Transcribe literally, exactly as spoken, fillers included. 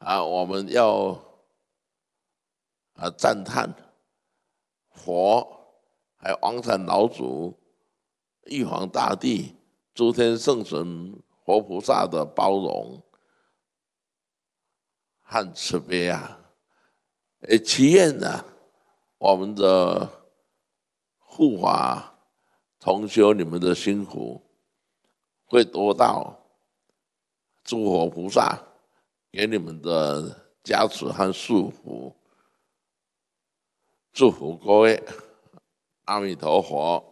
啊，我们要啊赞叹佛，还有王禅老祖、玉皇大帝、诸天圣神、活菩萨的包容和慈悲啊！诶，祈愿呢，我们的护法同修，你们的辛苦会得到诸佛菩萨给你们的加持和祝福。祝福各位，阿弥陀佛。